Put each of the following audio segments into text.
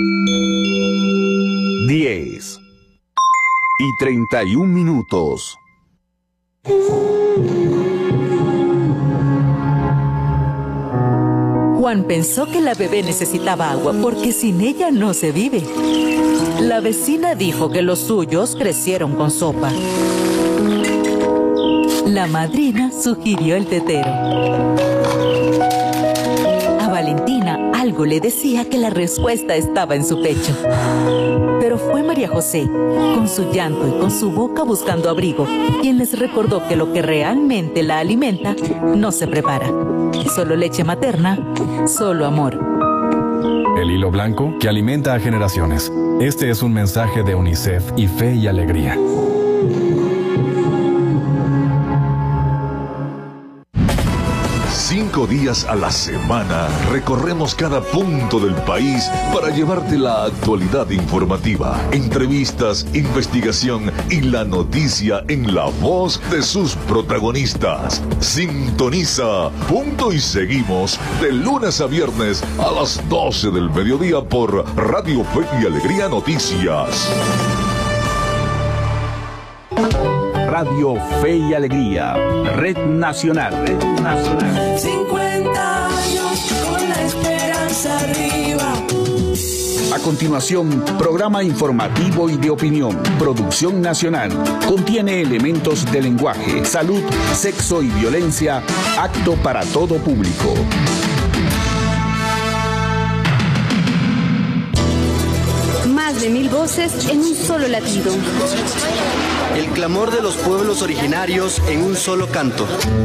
10:31. Juan pensó que la bebé necesitaba agua porque sin ella no se vive. La vecina dijo que los suyos crecieron con sopa. La madrina sugirió el tetero. A Valentina algo le decía que la respuesta estaba en su pecho. Pero fue María José, con su llanto y con su boca buscando abrigo, quien les recordó que lo que realmente la alimenta no se prepara. Solo leche materna, solo amor. El hilo blanco que alimenta a generaciones. Este es un mensaje de UNICEF y Fe y Alegría. Cinco días a la semana recorremos cada punto del país para llevarte la actualidad informativa, entrevistas, investigación y la noticia en la voz de sus protagonistas. Sintoniza Punto y Seguimos de lunes a viernes a las 12 del mediodía por Radio Fe y Alegría Noticias. Radio Fe y Alegría, Red Nacional. 50 años con la esperanza arriba. A continuación, programa informativo y de opinión. Producción nacional. Contiene elementos de lenguaje, salud, sexo y violencia, apto para todo público. Más de 1000 voces en un solo latido. El clamor de los pueblos originarios en un solo canto.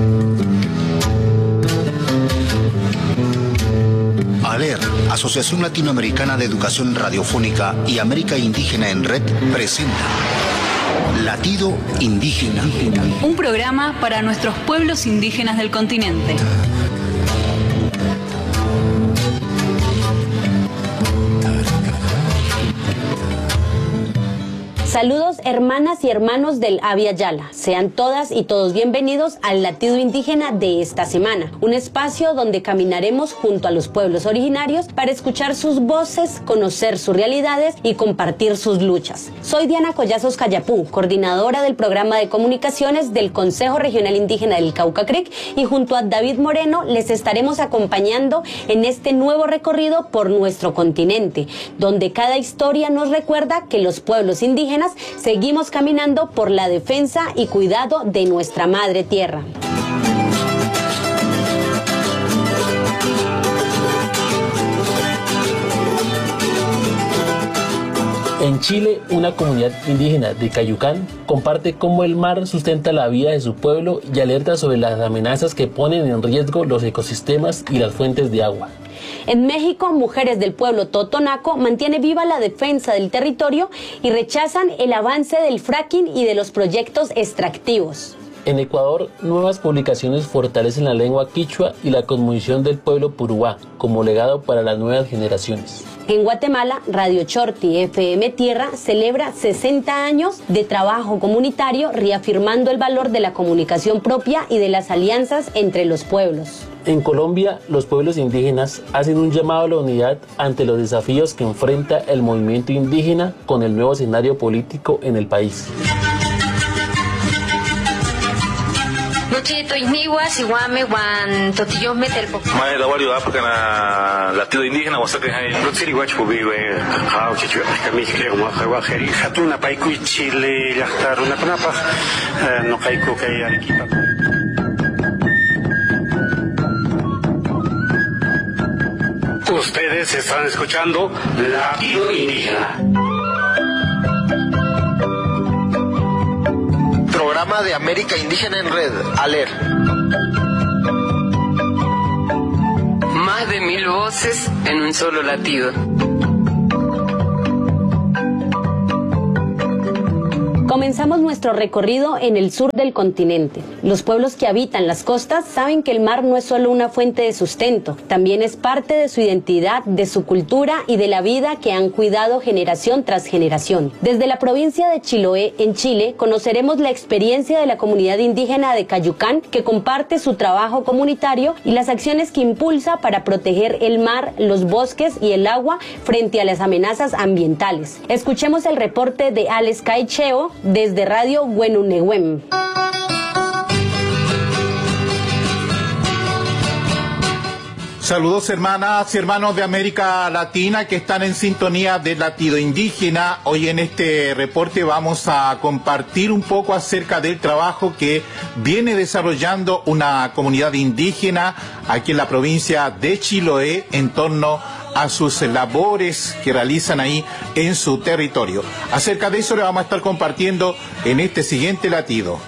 ALER, Asociación Latinoamericana de Educación Radiofónica y América Indígena en Red, presenta Latido Indígena. Un programa para nuestros pueblos indígenas del continente. Saludos hermanas y hermanos del Abya Yala. Sean todas y todos bienvenidos al Latido Indígena de esta semana. Un espacio donde caminaremos junto a los pueblos originarios para escuchar sus voces, conocer sus realidades y compartir sus luchas. Soy Diana Collazos Cayapú, coordinadora del programa de comunicaciones del Consejo Regional Indígena del Cauca Creek, y junto a David Moreno les estaremos acompañando en este nuevo recorrido por nuestro continente, donde cada historia nos recuerda que los pueblos indígenas seguimos caminando por la defensa y cuidado de nuestra madre tierra. En Chile, una comunidad indígena de Cayucán comparte cómo el mar sustenta la vida de su pueblo y alerta sobre las amenazas que ponen en riesgo los ecosistemas y las fuentes de agua. En México, mujeres del pueblo totonaco mantienen viva la defensa del territorio y rechazan el avance del fracking y de los proyectos extractivos. En Ecuador, nuevas publicaciones fortalecen la lengua quichua y la cosmovisión del pueblo puruá como legado para las nuevas generaciones. En Guatemala, Radio Chorti FM Tierra celebra 60 años de trabajo comunitario, reafirmando el valor de la comunicación propia y de las alianzas entre los pueblos. En Colombia, los pueblos indígenas hacen un llamado a la unidad ante los desafíos que enfrenta el movimiento indígena con el nuevo escenario político en el país. Latido Indígena, ustedes están escuchando Latido Indígena. Programa de América Indígena en Red, ALER. Más de 1000 voces en un solo latido. Comenzamos nuestro recorrido en el sur del continente. Los pueblos que habitan las costas saben que el mar no es solo una fuente de sustento, también es parte de su identidad, de su cultura y de la vida que han cuidado generación tras generación. Desde la provincia de Chiloé, en Chile, conoceremos la experiencia de la comunidad indígena de Cayucán, que comparte su trabajo comunitario y las acciones que impulsa para proteger el mar, los bosques y el agua frente a las amenazas ambientales. Escuchemos el reporte de Alex Caicheo desde Radio Huenunehuem. Saludos hermanas y hermanos de América Latina que están en sintonía de Latido Indígena. Hoy en este reporte vamos a compartir un poco acerca del trabajo que viene desarrollando una comunidad indígena aquí en la provincia de Chiloé en torno a sus labores que realizan ahí en su territorio. Acerca de eso le vamos a estar compartiendo en este siguiente latido.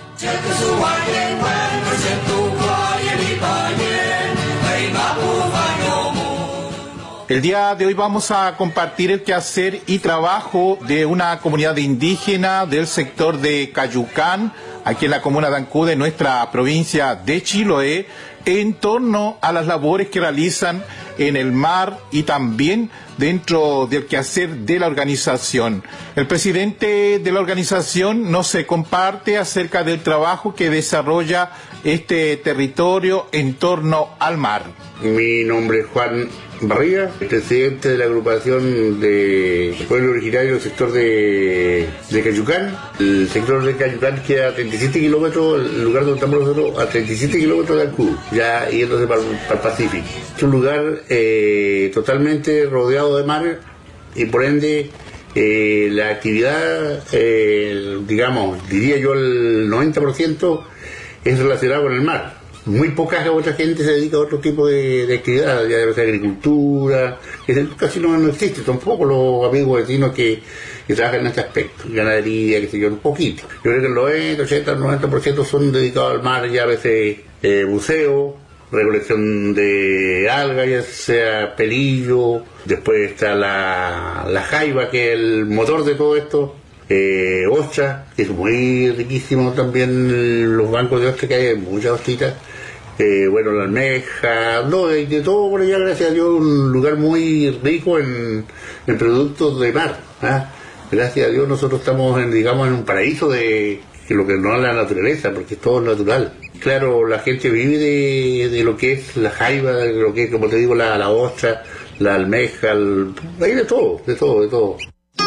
El día de hoy vamos a compartir el quehacer y trabajo de una comunidad indígena del sector de Cayucán, aquí en la comuna de Ancud, de nuestra provincia de Chiloé, en torno a las labores que realizan en el mar y también dentro del quehacer de la organización. El presidente de la organización nos comparte acerca del trabajo que desarrolla este territorio en torno al mar. Mi nombre es Juan Barriga, presidente de la agrupación de pueblo originario del sector de Cayucán. El sector de Cayucán queda a 37 kilómetros, el lugar donde estamos nosotros, a 37 kilómetros de Ancud, ya yéndose para el Pacífico. Es un lugar totalmente rodeado de mar y por ende la actividad, digamos, diría yo el 90% es relacionada con el mar. Muy poca otra gente se dedica a otro tipo de actividad, ya de agricultura, que casi no existe, tampoco los amigos vecinos que trabajan en este aspecto, ganadería, que sé yo, un poquito. Yo creo que el 90, 80, 90% son dedicados al mar, ya a veces buceo, recolección de algas, ya sea pelillo, después está la jaiba, que es el motor de todo esto, ostra, que es muy riquísimo también, los bancos de ostra, que hay muchas ostritas. Bueno, la almeja, no, de todo por allá, gracias a Dios, un lugar muy rico en productos de mar. Gracias a Dios nosotros estamos en un paraíso de lo que no es la naturaleza, porque es todo natural. Claro, la gente vive de lo que es la jaiba, de lo que es, como te digo, la ostra, la almeja, hay de todo, de todo, de todo.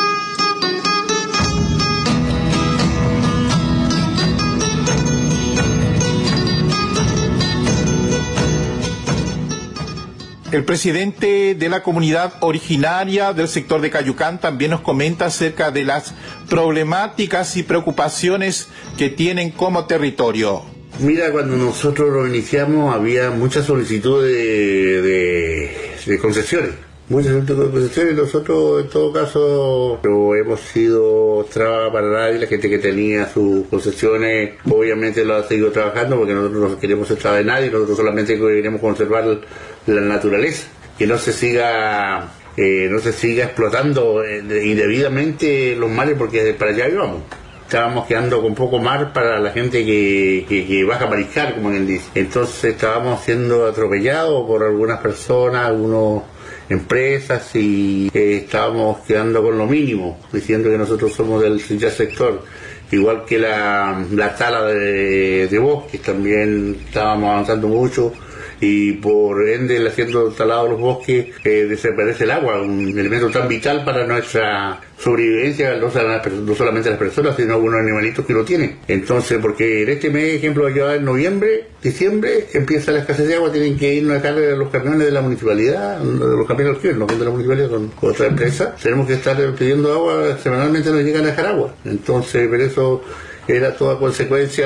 El presidente de la comunidad originaria del sector de Cayucán también nos comenta acerca de las problemáticas y preocupaciones que tienen como territorio. Mira, cuando nosotros lo iniciamos había muchas solicitudes de concesiones. Muchas concesiones, nosotros en todo caso no hemos sido traba para nadie. La gente que tenía sus concesiones obviamente lo ha seguido trabajando, porque nosotros no queremos ser traba de nadie, nosotros solamente queremos conservar la naturaleza, que no se siga explotando indebidamente los mares, porque para allá íbamos. Estábamos quedando con poco mar para la gente que baja a mariscar, como quien dice. Entonces estábamos siendo atropellados por algunas personas, algunas empresas, y estábamos quedando con lo mínimo, diciendo que nosotros somos del sector. Igual que la tala de bosques, también estábamos avanzando mucho, y por ende, haciendo talados los bosques, desaparece el agua, un elemento tan vital para nuestra sobrevivencia, no solamente las personas, sino algunos animalitos que lo tienen. Entonces, porque en este mes, ejemplo, ya en noviembre, diciembre, empieza la escasez de agua, tienen que irnos a dejar los camiones de la municipalidad, los camiones que no son de la municipalidad, son otra empresa, tenemos que estar pidiendo agua, semanalmente nos llegan a dejar agua. Entonces, pero eso era toda consecuencia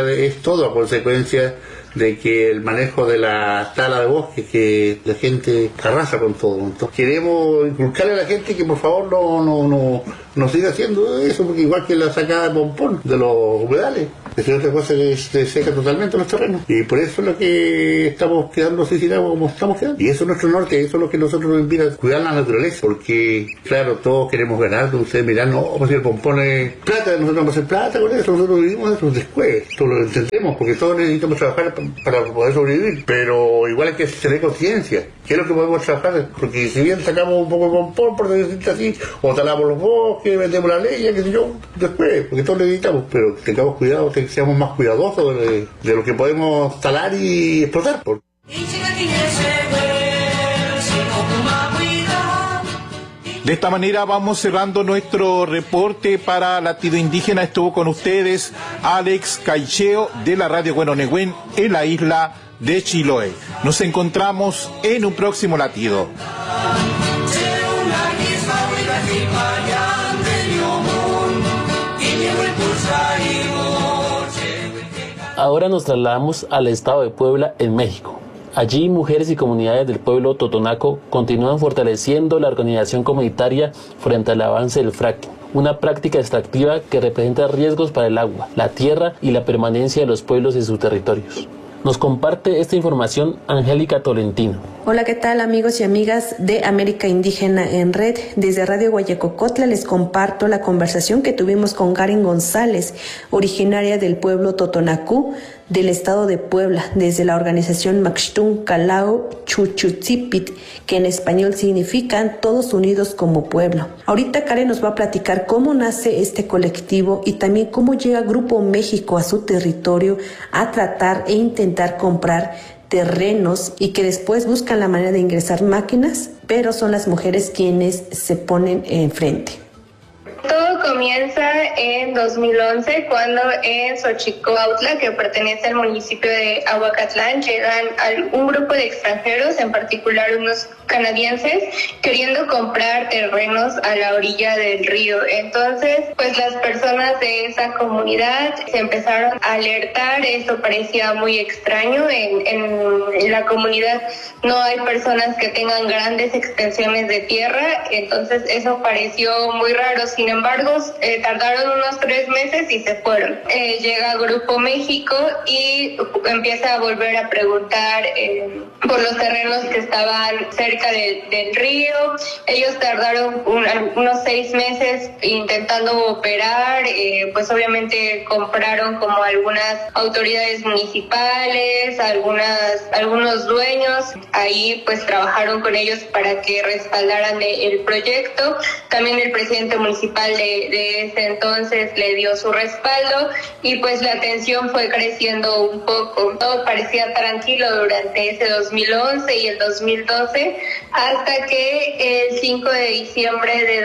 de que el manejo de la tala de bosques, que la gente arrasa con todo. Entonces queremos inculcarle a la gente que por favor no siga haciendo eso, porque igual que la sacada de pompón de los humedales, Es otra cosa que se seca totalmente los terrenos. Y por eso es lo que estamos quedando sin agua como estamos quedando. Y eso es nuestro norte, eso es lo que nosotros nos invita a cuidar la naturaleza. Porque, claro, todos queremos ganar. Ustedes miran, no, pues si el pompón es plata, nosotros vamos a hacer plata con eso, nosotros vivimos eso después. Esto lo entendemos, porque todos necesitamos trabajar para poder sobrevivir. Pero igual hay que tener conciencia. ¿Qué es lo que podemos trabajar? Porque si bien sacamos un poco de pompón, por decirlo así, o talamos los bosques, vendemos la leña, qué sé yo, después, porque todos necesitamos. Pero tengamos cuidado, seamos más cuidadosos de lo que podemos talar y explotar. De esta manera vamos cerrando nuestro reporte para Latido Indígena. Estuvo con ustedes Alex Caicheo de la Radio Huehuenotlen en la isla de Chiloé. Nos encontramos en un próximo Latido. Ahora nos trasladamos al estado de Puebla, en México. Allí, mujeres y comunidades del pueblo totonaco continúan fortaleciendo la organización comunitaria frente al avance del fracking, una práctica extractiva que representa riesgos para el agua, la tierra y la permanencia de los pueblos en sus territorios. Nos comparte esta información Angélica Tolentino. Hola, ¿qué tal amigos y amigas de América Indígena en Red? Desde Radio Guayacocotla les comparto la conversación que tuvimos con Karen González, originaria del pueblo totonacú del estado de Puebla, desde la organización Maxtún Calao Chuchutzipit, que en español significan Todos Unidos como Pueblo. Ahorita Karen nos va a platicar cómo nace este colectivo y también cómo llega Grupo México a su territorio a tratar e intentar comprar terrenos y que después buscan la manera de ingresar máquinas, pero son las mujeres quienes se ponen enfrente. Todo comienza en 2011 cuando en Xochicoautla, que pertenece al municipio de Ahuacatlán, llegan un grupo de extranjeros, en particular unos canadienses, queriendo comprar terrenos a la orilla del río. Entonces, pues las personas de esa comunidad se empezaron a alertar. Esto parecía muy extraño. En la comunidad no hay personas que tengan grandes extensiones de tierra, entonces eso pareció muy raro. Sin embargo, tardaron unos 3 meses y se fueron. Llega Grupo México y empieza a volver a preguntar por los terrenos que estaban cerca del río. Ellos tardaron unos 6 meses intentando operar, pues obviamente compraron como algunas autoridades municipales, algunos dueños, ahí pues trabajaron con ellos para que respaldaran el proyecto. También el presidente municipal de ese entonces le dio su respaldo y pues la tensión fue creciendo un poco. Todo parecía tranquilo durante ese 2011 y el 2012 hasta que el 5 de diciembre de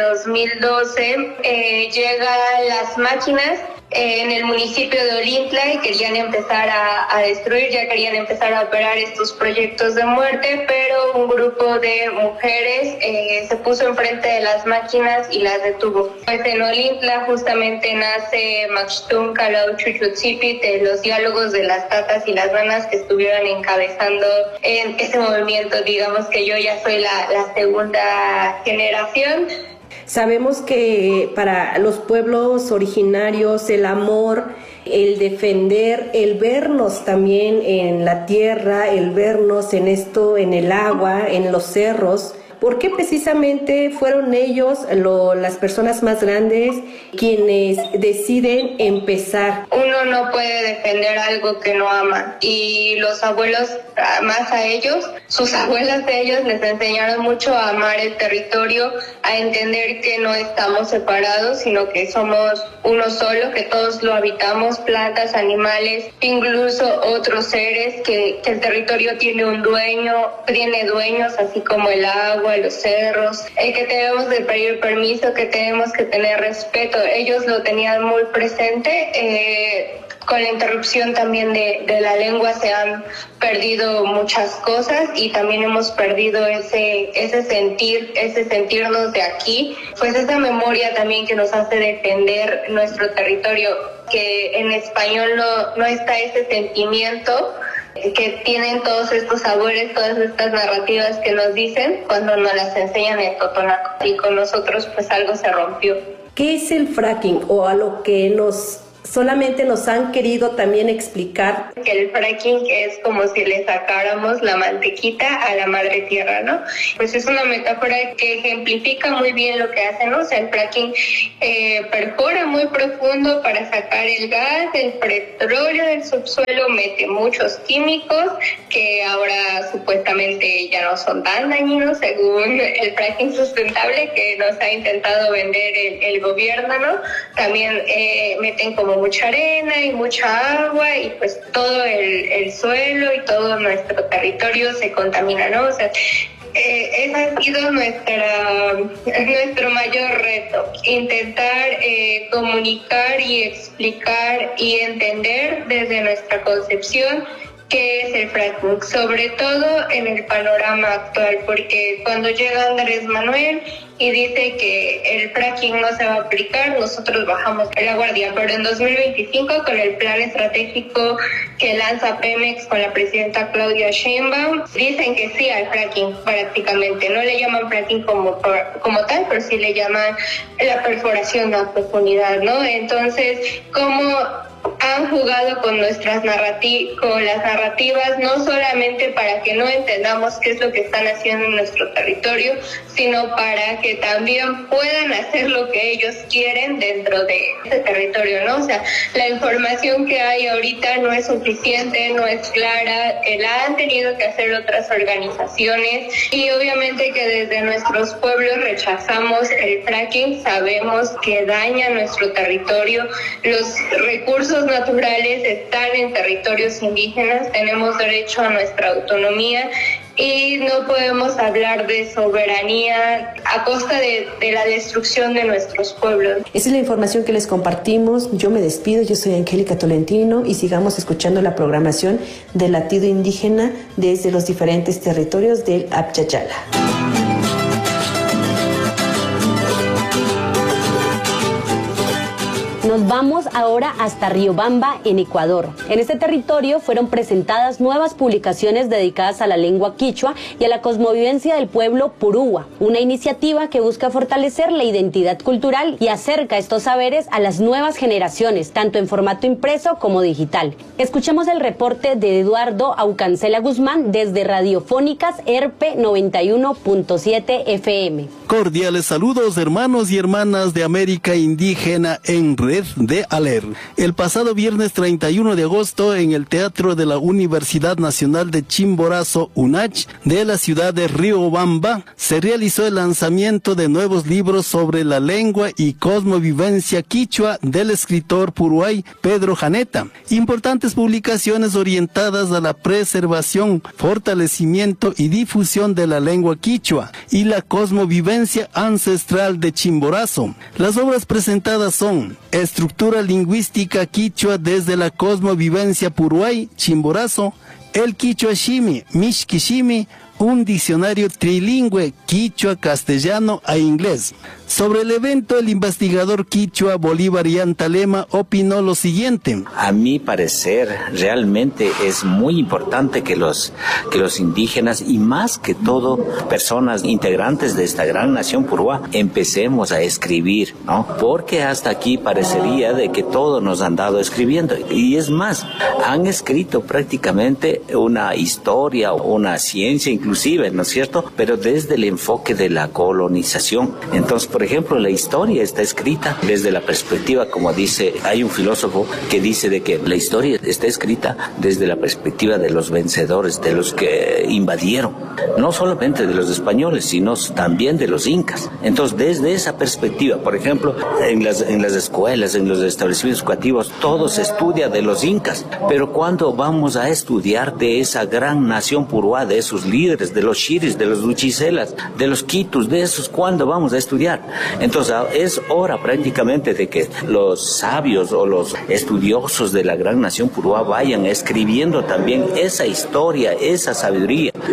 2012 llegan las máquinas en el municipio de Olintla y querían empezar a destruir, ya querían empezar a operar estos proyectos de muerte, pero un grupo de mujeres se puso enfrente de las máquinas y las detuvo. Pues en Olintla justamente nace Maxtún Calao Chuchutzipit, los diálogos de las tatas y las nanas que estuvieron encabezando en ese movimiento. Digamos que yo ya soy la segunda generación. Sabemos que para los pueblos originarios el amor, el defender, el vernos también en la tierra, el vernos en esto, en el agua, en los cerros. ¿Por qué precisamente fueron ellos, las personas más grandes, quienes deciden empezar? Uno no puede defender algo que no ama, y los abuelos, más a ellos, sus abuelas de ellos les enseñaron mucho a amar el territorio, a entender que no estamos separados, sino que somos uno solo, que todos lo habitamos, plantas, animales, incluso otros seres, que el territorio tiene un dueño, tiene dueños, así como el agua, los cerros, que debemos de pedir permiso, que tenemos que tener respeto. Ellos lo tenían muy presente. Con la interrupción también de la lengua se han perdido muchas cosas y también hemos perdido ese sentirnos de aquí, pues esa memoria también que nos hace defender nuestro territorio, que en español no está ese sentimiento que tienen todos estos sabores, todas estas narrativas que nos dicen cuando nos las enseñan en totonaco, y con nosotros pues algo se rompió. ¿Qué es el fracking, o a lo que nos solamente nos han querido también explicar que el fracking es como si le sacáramos la mantequita a la madre tierra, ¿no? Pues es una metáfora que ejemplifica muy bien lo que hacen, ¿no? O sea, el fracking perfora muy profundo para sacar el gas, el petróleo del subsuelo, mete muchos químicos que ahora supuestamente ya no son tan dañinos según el fracking sustentable que nos ha intentado vender el gobierno, ¿no? También meten como mucha arena y mucha agua y pues todo el suelo y todo nuestro territorio se contamina, ¿no? O sea, ese ha sido nuestro mayor reto, intentar comunicar y explicar y entender desde nuestra concepción qué es el fracking, sobre todo en el panorama actual, porque cuando llega Andrés Manuel y dice que el fracking no se va a aplicar, nosotros bajamos la guardia, pero en 2025 con el plan estratégico que lanza Pemex con la presidenta Claudia Sheinbaum, dicen que sí al fracking prácticamente, no le llaman fracking como tal, pero sí le llaman la perforación a profundidad, ¿no? Entonces, ¿cómo han jugado con las narrativas, no solamente para que no entendamos qué es lo que están haciendo en nuestro territorio, sino para que también puedan hacer lo que ellos quieren dentro de ese territorio, ¿no? O sea, la información que hay ahorita no es suficiente, no es clara, la han tenido que hacer otras organizaciones y obviamente que desde nuestros pueblos rechazamos el fracking, sabemos que daña nuestro territorio, los recursos naturales están en territorios indígenas, tenemos derecho a nuestra autonomía y no podemos hablar de soberanía a costa de la destrucción de nuestros pueblos. Esa es la información que les compartimos. Yo me despido, yo soy Angélica Tolentino y sigamos escuchando la programación del Latido Indígena desde los diferentes territorios del Abya-Yala. Nos vamos ahora hasta Riobamba, en Ecuador. En este territorio fueron presentadas nuevas publicaciones dedicadas a la lengua quichua y a la cosmovivencia del pueblo purúa, una iniciativa que busca fortalecer la identidad cultural y acerca estos saberes a las nuevas generaciones, tanto en formato impreso como digital. Escuchemos el reporte de Eduardo Aucancela Guzmán desde Radiofónicas ERPE 91.7 FM. Cordiales saludos, hermanos y hermanas de América Indígena en Red de ALER. El pasado viernes 31 de agosto en el Teatro de la Universidad Nacional de Chimborazo, UNACH, de la ciudad de Riobamba, se realizó el lanzamiento de nuevos libros sobre la lengua y cosmovivencia quichua del escritor puruay Pedro Janeta. Importantes publicaciones orientadas a la preservación, fortalecimiento y difusión de la lengua quichua y la cosmovivencia ancestral de Chimborazo. Las obras presentadas son Estructura lingüística quichua desde la cosmovivencia puruay, Chimborazo, el quichua shimi, mishkishimi, un diccionario trilingüe quichua, castellano e inglés. Sobre el evento, el investigador quichua Bolívar Yantalema opinó lo siguiente. A mi parecer, realmente es muy importante que los indígenas y más que todo personas integrantes de esta gran nación purúa empecemos a escribir, ¿no? Porque hasta aquí parecería de que todos nos han dado escribiendo y es más, han escrito prácticamente una historia, una ciencia inclusive, ¿no es cierto? Pero desde el enfoque de la colonización. Entonces, por ejemplo, la historia está escrita desde la perspectiva, como dice, hay un filósofo que dice de que la historia está escrita desde la perspectiva de los vencedores, de los que invadieron, no solamente de los españoles, sino también de los incas. Entonces, desde esa perspectiva, por ejemplo, en las escuelas, en los establecimientos educativos, todo se estudia de los incas, pero cuando vamos a estudiar de esa gran nación purúa, de esos líderes, de los xiris, de los luchicelas, de los quitus, de esos, ¿cuándo vamos a estudiar? Entonces es hora prácticamente de que los sabios o los estudiosos de la gran nación purúa vayan escribiendo también esa historia, esa sabiduría. Le voy a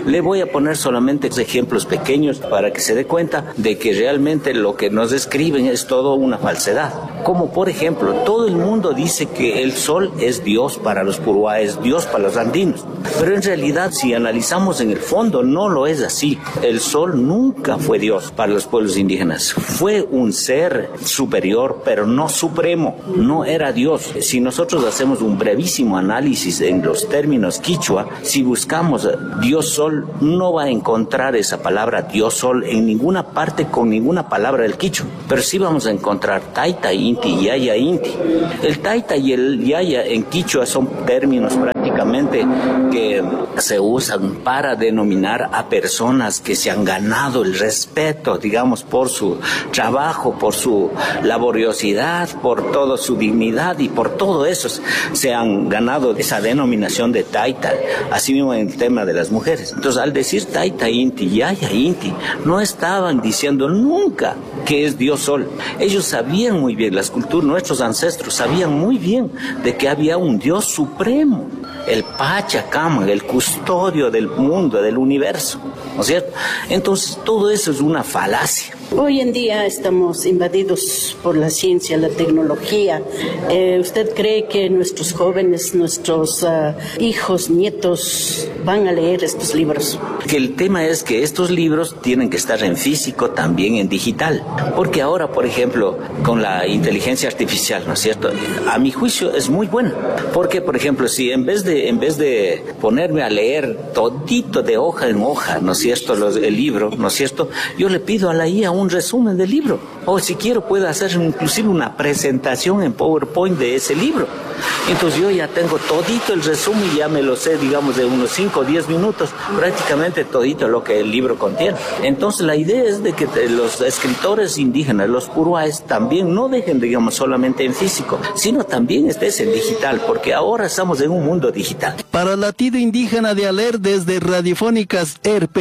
a poner solamente ejemplos pequeños para que se dé cuenta de que realmente lo que nos describen es todo una falsedad. Como por ejemplo, todo el mundo dice que el sol es Dios para los Puruá, es Dios para los andinos. Pero en realidad, si analizamos en el fondo, no lo es así. El sol nunca fue Dios para los pueblos indígenas. Fue un ser superior, pero no supremo. No era Dios. Si nosotros hacemos un brevísimo análisis en los términos quichua, si buscamos Dios sol, no va a encontrar esa palabra Dios sol en ninguna parte con ninguna palabra del quichua. Pero sí vamos a encontrar taita, inti, yaya, inti. El taita y el yaya en quichua son términos prácticamente que se usan para denominar a personas que se han ganado el respeto, digamos, por su trabajo, por su laboriosidad, por toda su dignidad y por todo eso se han ganado esa denominación de taita. Así mismo en el tema de las mujeres. Entonces, al decir taita, inti, yaya, inti, no estaban diciendo nunca que es Dios sol. Ellos sabían muy bien, las culturas, nuestros ancestros sabían muy bien de que había un Dios supremo, el Pachacama, el custodio del mundo, del universo, ¿no es cierto? Entonces, todo eso es una falacia. Hoy en día estamos invadidos por la ciencia, la tecnología. ¿Usted cree que nuestros jóvenes, nuestros hijos, nietos van a leer estos libros? Que el tema es que estos libros tienen que estar en físico, también en digital. Porque ahora, por ejemplo, con la inteligencia artificial, ¿no es cierto? A mi juicio es muy buena. Porque, por ejemplo, si en vez de ponerme a leer todito de hoja en hoja, ¿no es cierto?, el libro, ¿no es cierto?, yo le pido a la IA un resumen del libro, o si quiero puedo hacer inclusive una presentación en PowerPoint de ese libro. Entonces yo ya tengo todito el resumen y ya me lo sé, digamos, de unos 5 o 10 minutos, prácticamente todito lo que el libro contiene. Entonces la idea es de que los escritores indígenas, los puruáes, también no dejen, digamos, solamente en físico, sino también estés en digital, porque ahora estamos en un mundo digital. Para Latido Indígena de Aler, desde Radiofónicas ERP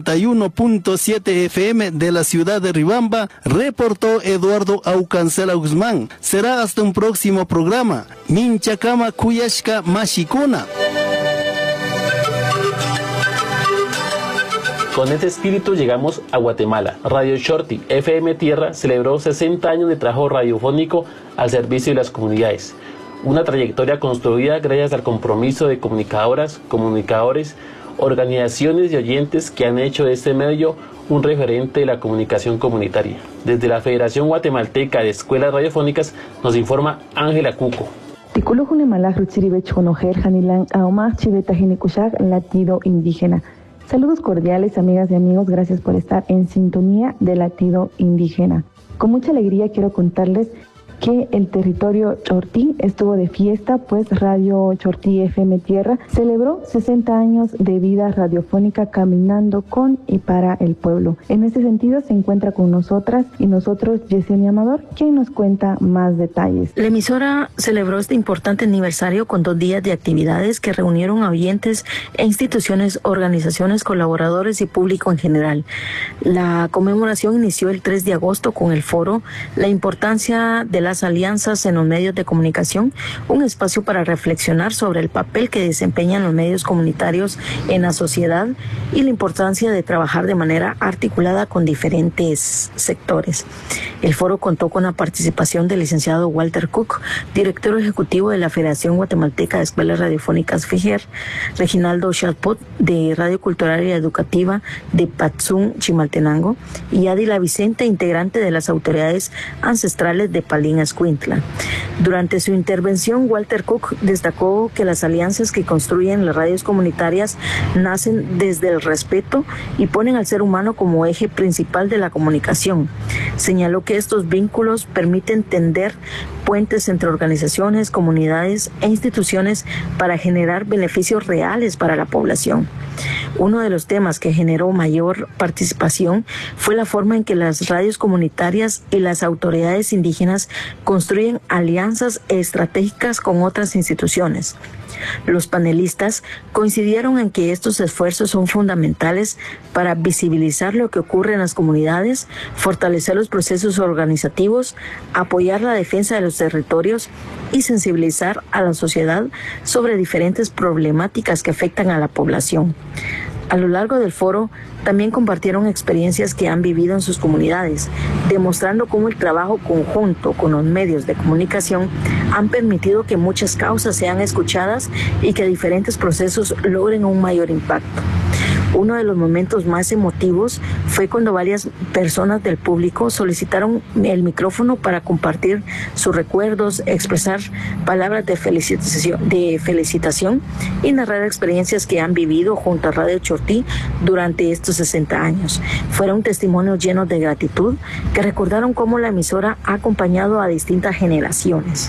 91.7 FM de la ciudad de Ribamba, reportó Eduardo Aucancela Guzmán. Será hasta un próximo programa. Minchakama Kuyashka Mashikuna. Con este espíritu llegamos a Guatemala. Radio Shorty FM Tierra celebró 60 años de trabajo radiofónico al servicio de las comunidades. Una trayectoria construida gracias al compromiso de comunicadoras, comunicadores, organizaciones y oyentes que han hecho de este medio un referente de la comunicación comunitaria. Desde la Federación Guatemalteca de Escuelas Radiofónicas nos informa Ángela Cuco. Latido Indígena. Saludos cordiales, amigas y amigos, gracias por estar en sintonía de Latido Indígena. Con mucha alegría quiero contarles que el territorio Chortí estuvo de fiesta, pues Radio Chortí FM Tierra celebró 60 años de vida radiofónica caminando con y para el pueblo. En este sentido se encuentra con nosotras y nosotros Yesenia Amador, quien nos cuenta más detalles. La emisora celebró este importante aniversario con 2 días de actividades que reunieron a oyentes e instituciones, organizaciones, colaboradores y público en general. La conmemoración inició el 3 de agosto con el foro La importancia de las alianzas en los medios de comunicación, un espacio para reflexionar sobre el papel que desempeñan los medios comunitarios en la sociedad y la importancia de trabajar de manera articulada con diferentes sectores. El foro contó con la participación del licenciado Walter Cook, director ejecutivo de la Federación Guatemalteca de Escuelas Radiofónicas FIGER, Reginaldo Chalpot, de Radio Cultural y Educativa de Patzún, Chimaltenango, y Adila Vicente, integrante de las autoridades ancestrales de Palín, Escuintla. Durante su intervención, Walter Cook destacó que las alianzas que construyen las radios comunitarias nacen desde el respeto y ponen al ser humano como eje principal de la comunicación. Señaló que estos vínculos permiten tender puentes entre organizaciones, comunidades e instituciones para generar beneficios reales para la población. Uno de los temas que generó mayor participación fue la forma en que las radios comunitarias y las autoridades indígenas construyen alianzas estratégicas con otras instituciones. Los panelistas coincidieron en que estos esfuerzos son fundamentales para visibilizar lo que ocurre en las comunidades, fortalecer los procesos organizativos, apoyar la defensa de los territorios y sensibilizar a la sociedad sobre diferentes problemáticas que afectan a la población. A lo largo del foro también compartieron experiencias que han vivido en sus comunidades, demostrando cómo el trabajo conjunto con los medios de comunicación han permitido que muchas causas sean escuchadas y que diferentes procesos logren un mayor impacto. Uno de los momentos más emotivos fue cuando varias personas del público solicitaron el micrófono para compartir sus recuerdos, expresar palabras de felicitación y narrar experiencias que han vivido junto a Radio Chortí durante estos 60 años. Fueron testimonios llenos de gratitud que recordaron cómo la emisora ha acompañado a distintas generaciones.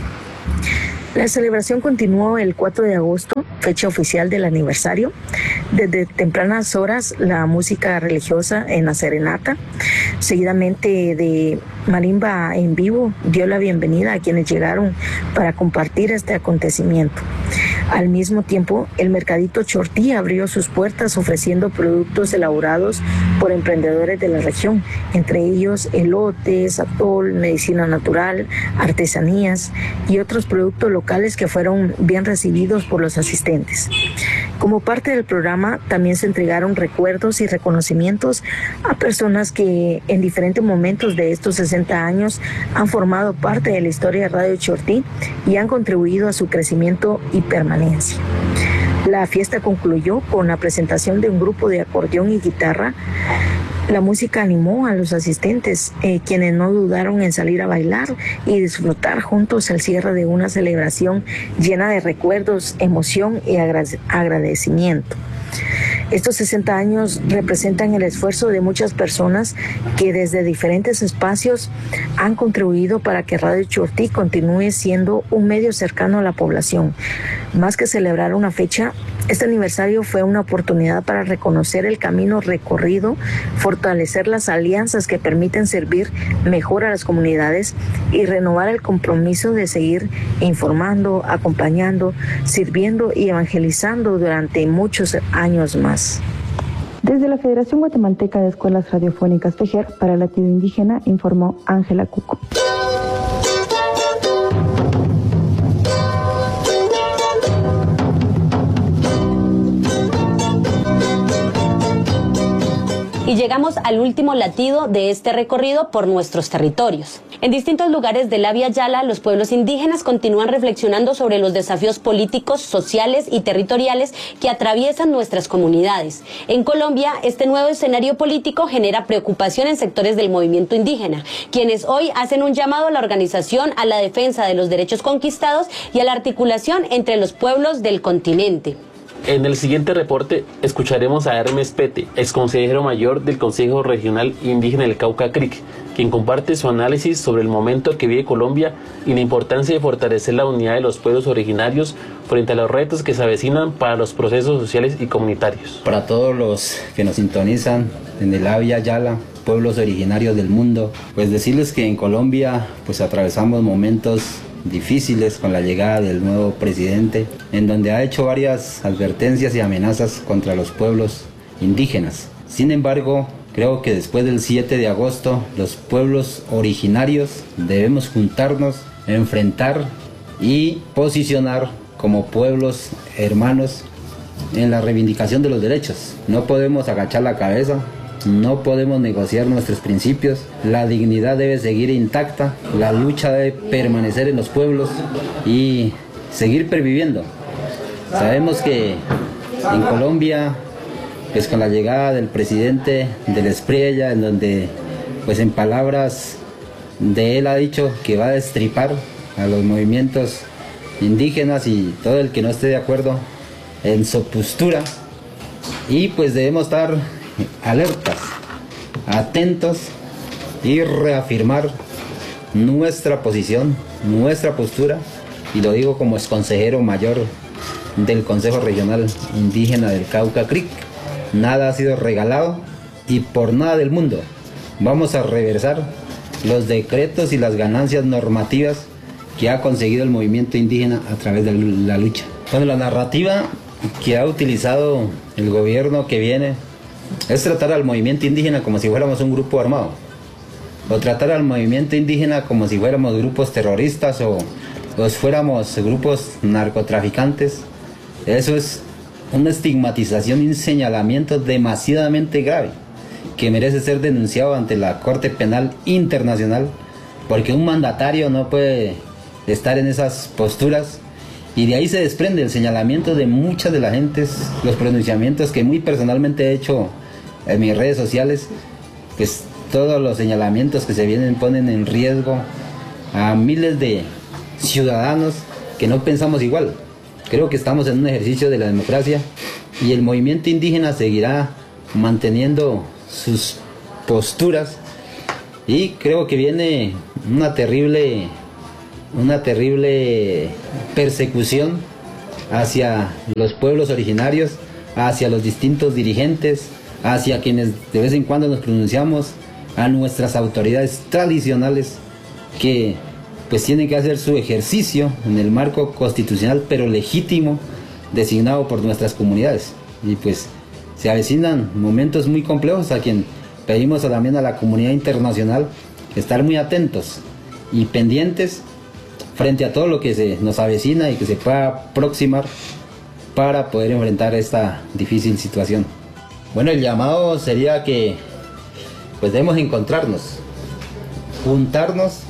La celebración continuó el 4 de agosto, fecha oficial del aniversario. Desde tempranas horas, la música religiosa en la serenata, seguidamente de marimba en vivo, dio la bienvenida a quienes llegaron para compartir este acontecimiento. Al mismo tiempo, el Mercadito Chortí abrió sus puertas ofreciendo productos elaborados por emprendedores de la región, entre ellos elotes, atol, medicina natural, artesanías y otros productos locales que fueron bien recibidos por los asistentes. Como parte del programa, también se entregaron recuerdos y reconocimientos a personas que en diferentes momentos de estos 60 años han formado parte de la historia de Radio Chortí y han contribuido a su crecimiento y permanencia. La fiesta concluyó con la presentación de un grupo de acordeón y guitarra. La música animó a los asistentes, quienes no dudaron en salir a bailar y disfrutar juntos el cierre de una celebración llena de recuerdos, emoción y agradecimiento. Estos 60 años representan el esfuerzo de muchas personas que desde diferentes espacios han contribuido para que Radio Chortí continúe siendo un medio cercano a la población. Más que celebrar una fecha, este aniversario fue una oportunidad para reconocer el camino recorrido, fortalecer las alianzas que permiten servir mejor a las comunidades y renovar el compromiso de seguir informando, acompañando, sirviendo y evangelizando durante muchos años más. Desde la Federación Guatemalteca de Escuelas Radiofónicas FEJER para Latido Indígena, informó Ángela Cuco. Y llegamos al último latido de este recorrido por nuestros territorios. En distintos lugares del Abya Yala, los pueblos indígenas continúan reflexionando sobre los desafíos políticos, sociales y territoriales que atraviesan nuestras comunidades. En Colombia, este nuevo escenario político genera preocupación en sectores del movimiento indígena, quienes hoy hacen un llamado a la organización, a la defensa de los derechos conquistados y a la articulación entre los pueblos del continente. En el siguiente reporte escucharemos a Hermes Pete, exconsejero mayor del Consejo Regional Indígena del Cauca Creek, quien comparte su análisis sobre el momento que vive Colombia y la importancia de fortalecer la unidad de los pueblos originarios frente a los retos que se avecinan para los procesos sociales y comunitarios. Para todos los que nos sintonizan en el Abya Yala, pueblos originarios del mundo, pues decirles que en Colombia pues atravesamos momentos difíciles con la llegada del nuevo presidente, en donde ha hecho varias advertencias y amenazas contra los pueblos indígenas. Sin embargo, creo que después del 7 de agosto, los pueblos originarios debemos juntarnos, enfrentar y posicionar como pueblos hermanos en la reivindicación de los derechos. No podemos agachar la cabeza. No podemos negociar nuestros principios, la dignidad debe seguir intacta, la lucha debe permanecer en los pueblos y seguir perviviendo. Sabemos que en Colombia, pues con la llegada del presidente del Espriella, en donde pues en palabras de él ha dicho que va a destripar a los movimientos indígenas y todo el que no esté de acuerdo en su postura, y pues debemos estar alertas, atentos y reafirmar nuestra posición, nuestra postura, y lo digo como exconsejero mayor del Consejo Regional Indígena del Cauca Creek. Nada ha sido regalado y por nada del mundo vamos a reversar los decretos y las ganancias normativas que ha conseguido el movimiento indígena a través de la lucha. Bueno, la narrativa que ha utilizado el gobierno que viene es tratar al movimiento indígena como si fuéramos un grupo armado, o tratar al movimiento indígena como si fuéramos grupos terroristas o fuéramos grupos narcotraficantes. Eso es una estigmatización y un señalamiento demasiadamente grave que merece ser denunciado ante la Corte Penal Internacional, porque un mandatario no puede estar en esas posturas, y de ahí se desprende el señalamiento de muchas de las gentes, los pronunciamientos que muy personalmente he hecho en mis redes sociales, pues todos los señalamientos que se vienen ponen en riesgo a miles de ciudadanos que no pensamos igual. Creo que estamos en un ejercicio de la democracia y el movimiento indígena seguirá manteniendo sus posturas, y creo que viene una terrible persecución hacia los pueblos originarios, hacia los distintos dirigentes, hacia quienes de vez en cuando nos pronunciamos, a nuestras autoridades tradicionales que pues tienen que hacer su ejercicio en el marco constitucional pero legítimo designado por nuestras comunidades. Y pues se avecinan momentos muy complejos a quien pedimos también a la comunidad internacional estar muy atentos y pendientes frente a todo lo que se nos avecina y que se pueda aproximar para poder enfrentar esta difícil situación. Bueno, el llamado sería que pues debemos encontrarnos, juntarnos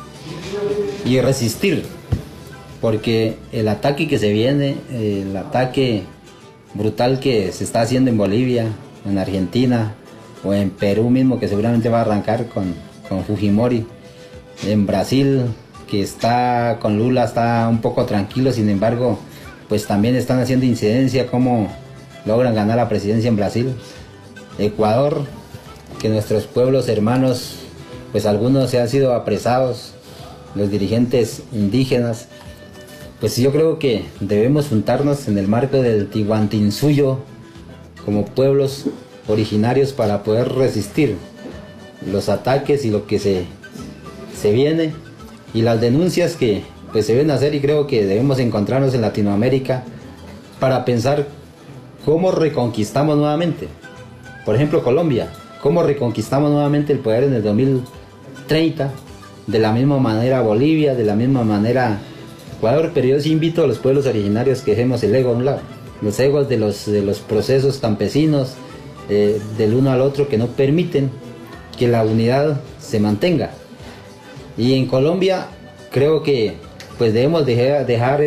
y resistir, porque el ataque que se viene, el ataque brutal que se está haciendo en Bolivia, en Argentina o en Perú mismo, que seguramente va a arrancar con Fujimori, en Brasil, que está con Lula, está un poco tranquilo, sin embargo pues también están haciendo incidencia cómo logran ganar la presidencia en Brasil. Ecuador, que nuestros pueblos hermanos, pues algunos se han sido apresados, los dirigentes indígenas. Pues yo creo que debemos juntarnos en el marco del Tihuantinsuyo como pueblos originarios para poder resistir los ataques y lo que se viene y las denuncias que pues se deben hacer, y creo que debemos encontrarnos en Latinoamérica para pensar cómo reconquistamos nuevamente. Por ejemplo, Colombia, cómo reconquistamos nuevamente el poder en el 2030, de la misma manera Bolivia, de la misma manera Ecuador, pero yo sí invito a los pueblos originarios que dejemos el ego a un lado, los egos de los procesos campesinos, del uno al otro, que no permiten que la unidad se mantenga. Y en Colombia creo que pues debemos dejar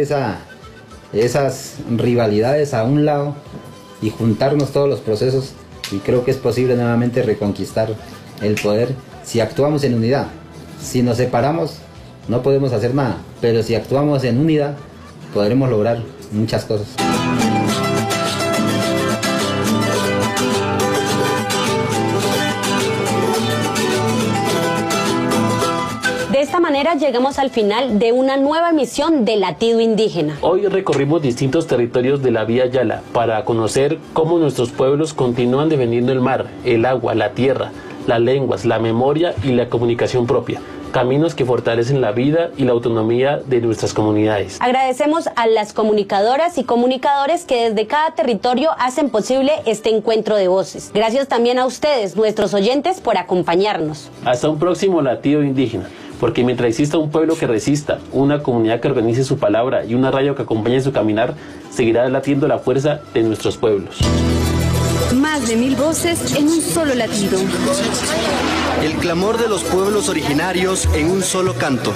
esas rivalidades a un lado y juntarnos todos los procesos, y creo que es posible nuevamente reconquistar el poder si actuamos en unidad. Si nos separamos no podemos hacer nada, pero si actuamos en unidad podremos lograr muchas cosas. De esta manera llegamos al final de una nueva emisión de Latido Indígena. Hoy recorrimos distintos territorios de la Vía Yala para conocer cómo nuestros pueblos continúan defendiendo el mar, el agua, la tierra, las lenguas, la memoria y la comunicación propia. Caminos que fortalecen la vida y la autonomía de nuestras comunidades. Agradecemos a las comunicadoras y comunicadores que desde cada territorio hacen posible este encuentro de voces. Gracias también a ustedes, nuestros oyentes, por acompañarnos. Hasta un próximo Latido Indígena, porque mientras exista un pueblo que resista, una comunidad que organice su palabra y una radio que acompañe su caminar, seguirá latiendo la fuerza de nuestros pueblos. Más de 1000 voces en un solo latido. El clamor de los pueblos originarios en un solo canto.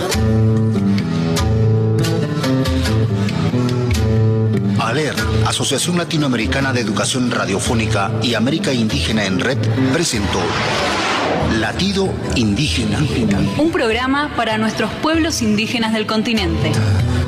ALER, Asociación Latinoamericana de Educación Radiofónica y América Indígena en Red, presentó Latido Indígena. Un programa para nuestros pueblos indígenas del continente.